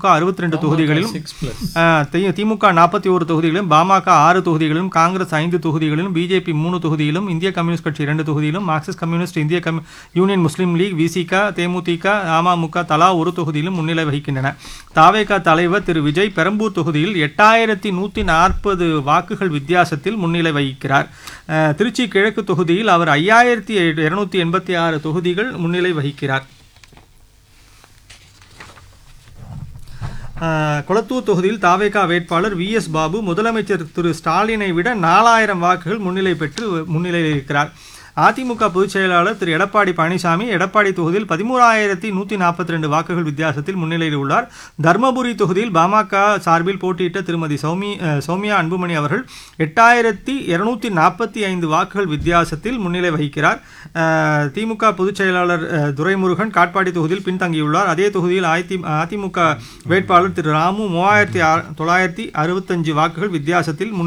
திமுக 62 தொகுதிகளிலும், திமுக 41 தொகுதிகளிலும், பாமக 6 தொகுதிகளிலும், காங்கிரஸ் 5 தொகுதிகளிலும், பிஜேபி 3 தொகுதியிலும், இந்திய கம்யூனிஸ்ட் கட்சி 2 தொகுதியிலும், மார்க்சிஸ்ட் கம்யூனிஸ்ட், இந்திய யூனியன் முஸ்லீம் லீக், விசிக, தேமுதிக, அமமுக தலா ஒரு தொகுதியிலும் முன்னிலை வகிக்கின்றன. தாவேகா தலைவர் திரு விஜய் பெரம்பூர் தொகுதியில் 8140 வாக்குகள் வித்தியாசத்தில் முன்னிலை வகிக்கிறார். திருச்சி கிழக்கு தொகுதியில் அவர் 5286 தொகுதிகள் முன்னிலை வகிக்கிறார். கொளத்தூர் தொகுதியில் தாவேகா வேட்பாளர் VS பாபு முதலமைச்சர் திரு ஸ்டாலினை விட 4000 வாக்குகள் முன்னிலை பெற்று முன்னிலையில் இருக்கிறார். அதிமுக பொதுச் செயலாளர் திரு எடப்பாடி பழனிசாமி எடப்பாடி தொகுதியில் 13142 வாக்குகள் வித்தியாசத்தில் முன்னிலையில் உள்ளார். தர்மபுரி தொகுதியில் பாமக சார்பில் போட்டியிட்ட திருமதி சௌமியா அன்புமணி அவர்கள் 8245 வாக்குகள் வித்தியாசத்தில் முன்னிலை வகிக்கிறார். திமுக பொதுச் செயலாளர் துரைமுருகன் காட்பாடி தொகுதியில் பின்தங்கியுள்ளார். அதே தொகுதியில் அதிமுக வேட்பாளர் திரு ராமு 3965 வாக்குகள் வித்தியாசத்தில்